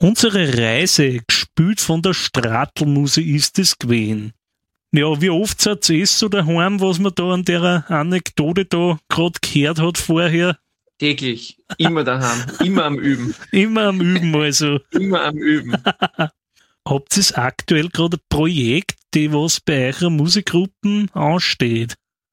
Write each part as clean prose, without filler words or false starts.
Unsere Reise, gespielt von der Stratl-Muse, ist es gewesen. Ja, wie oft seid ihr so daheim, was man da an der Anekdote da gerade gehört hat vorher? Täglich, immer daheim, immer am Üben. Immer am Üben also. Immer am Üben. Habt ihr aktuell gerade ein Projekt, die was bei eurer Musikgruppen ansteht?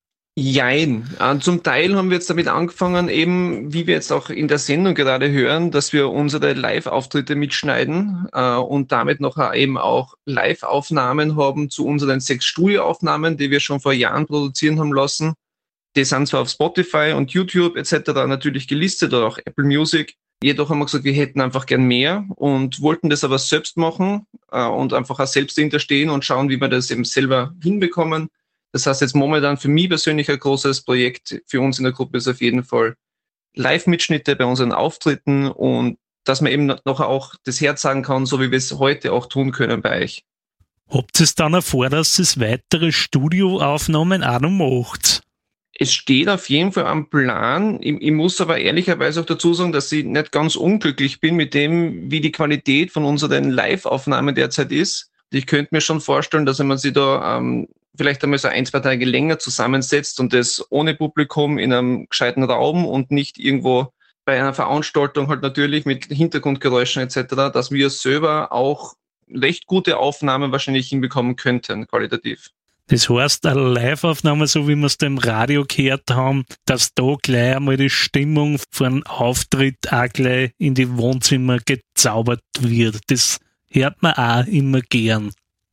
Jein. Zum Teil haben wir jetzt damit angefangen, eben, wie wir jetzt auch in der Sendung gerade hören, dass wir unsere Live-Auftritte mitschneiden und damit noch eben auch Live-Aufnahmen haben zu unseren 6 Studioaufnahmen, die wir schon vor Jahren produzieren haben lassen. Die sind zwar auf Spotify und YouTube etc. natürlich gelistet oder auch Apple Music. Jedoch haben wir gesagt, wir hätten einfach gern mehr und wollten das aber selbst machen und einfach auch selbst dahinter stehen und schauen, wie wir das eben selber hinbekommen. Das heißt jetzt momentan für mich persönlich ein großes Projekt für uns in der Gruppe ist auf jeden Fall Live-Mitschnitte bei unseren Auftritten und dass man eben noch auch das Herz sagen kann, so wie wir es heute auch tun können bei euch. Habt ihr es dann auch vor, dass ihr weitere Studioaufnahmen auch noch macht? Es steht auf jeden Fall am Plan. Ich muss aber ehrlicherweise auch dazu sagen, dass ich nicht ganz unglücklich bin mit dem, wie die Qualität von unseren Live-Aufnahmen derzeit ist. Ich könnte mir schon vorstellen, dass wenn man sich da vielleicht einmal so 1-2 Tage länger zusammensetzt und das ohne Publikum in einem gescheiten Raum und nicht irgendwo bei einer Veranstaltung halt natürlich mit Hintergrundgeräuschen etc., dass wir selber auch recht gute Aufnahmen wahrscheinlich hinbekommen könnten, qualitativ. Das heißt, eine Live-Aufnahme, so wie wir es da im Radio gehört haben, dass da gleich einmal die Stimmung von einem Auftritt auch gleich in die Wohnzimmer gezaubert wird. Das hört man auch immer gern.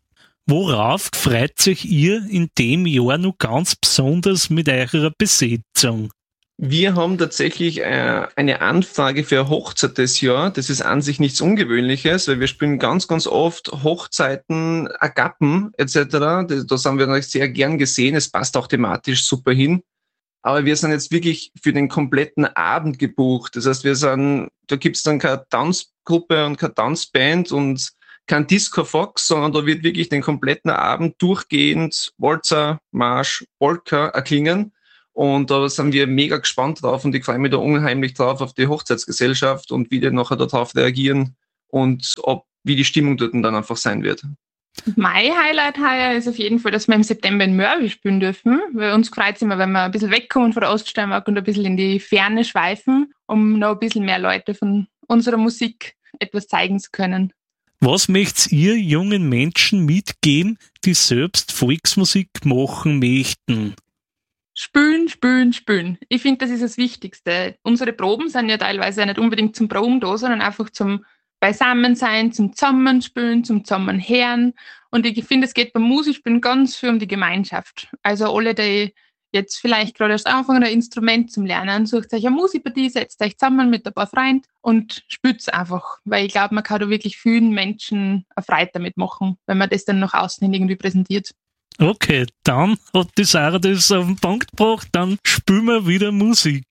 Worauf freut sich ihr in dem Jahr noch ganz besonders mit eurer Besetzung? Wir haben tatsächlich eine Anfrage für eine Hochzeit des Jahr. Das ist an sich nichts Ungewöhnliches, weil wir spielen ganz, ganz oft Hochzeiten, Agapen etc. Das haben wir noch sehr gern gesehen. Es passt auch thematisch super hin. Aber wir sind jetzt wirklich für den kompletten Abend gebucht. Das heißt, da gibt's dann keine Tanzgruppe und keine Tanzband und kein Disco-Fox, sondern da wird wirklich den kompletten Abend durchgehend Walzer, Marsch, Polka erklingen. Und da sind wir mega gespannt drauf und ich freue mich da unheimlich drauf auf die Hochzeitsgesellschaft und wie die nachher darauf reagieren und wie die Stimmung dort dann einfach sein wird. Mein Highlight heuer ist auf jeden Fall, dass wir im September in Mörby spielen dürfen, weil uns freut es immer, wenn wir ein bisschen wegkommen von der Oststeiermark und ein bisschen in die Ferne schweifen, um noch ein bisschen mehr Leute von unserer Musik etwas zeigen zu können. Was möchtet ihr jungen Menschen mitgeben, die selbst Volksmusik machen möchten? Spülen, spülen, spülen. Ich finde, das ist das Wichtigste. Unsere Proben sind ja teilweise nicht unbedingt zum Proben da, sondern einfach zum Beisammensein, zum Zusammenspielen, zum Zusammenhören. Und ich finde, es geht beim Musikspielen ganz viel um die Gemeinschaft. Also alle, die jetzt vielleicht gerade erst anfangen, ein Instrument zum Lernen, sucht euch eine Musikpartie, setzt euch zusammen mit ein paar Freunden und spielt es einfach. Weil ich glaube, man kann da wirklich vielen Menschen eine Freude damit machen, wenn man das dann nach außen hin irgendwie präsentiert. Okay, dann hat die Sarah das auf den Punkt gebracht, dann spielen wir wieder Musik.